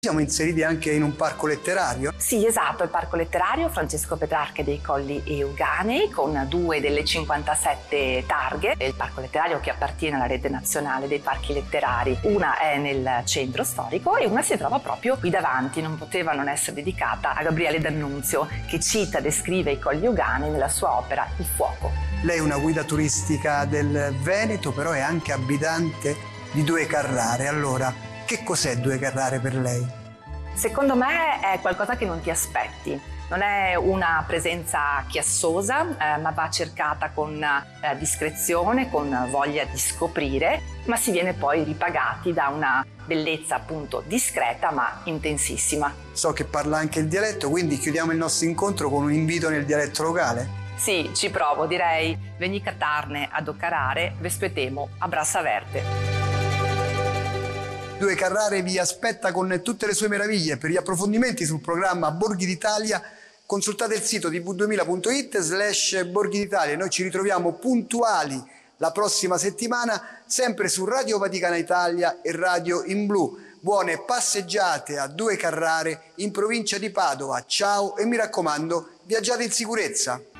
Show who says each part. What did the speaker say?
Speaker 1: Siamo inseriti anche in un parco letterario?
Speaker 2: Sì, esatto, il Parco Letterario Francesco Petrarca dei Colli Euganei, con 2 delle 57 targhe. È il parco letterario che appartiene alla rete nazionale dei parchi letterari. Una è nel centro storico e una si trova proprio qui davanti. Non poteva non essere dedicata a Gabriele D'Annunzio, che cita e descrive i Colli Euganei nella sua opera Il fuoco.
Speaker 1: Lei è una guida turistica del Veneto, però è anche abitante di Due Carrare. Allora, che cos'è Due Carrare per lei?
Speaker 2: Secondo me è qualcosa che non ti aspetti. Non è una presenza chiassosa, ma va cercata con discrezione, con voglia di scoprire, ma si viene poi ripagati da una bellezza appunto discreta ma intensissima.
Speaker 1: So che parla anche il dialetto, quindi chiudiamo il nostro incontro con un invito nel dialetto locale.
Speaker 2: Sì, ci provo, direi veni catarne ad Occarare, vespetemo a Brassa Verde.
Speaker 1: Due Carrare vi aspetta con tutte le sue meraviglie. Per gli approfondimenti sul programma Borghi d'Italia consultate il sito tv2000.it/Borghi d'Italia. Noi ci ritroviamo puntuali la prossima settimana, sempre su Radio Vaticana Italia e Radio in Blu. Buone passeggiate a Due Carrare in provincia di Padova. Ciao e mi raccomando, viaggiate in sicurezza.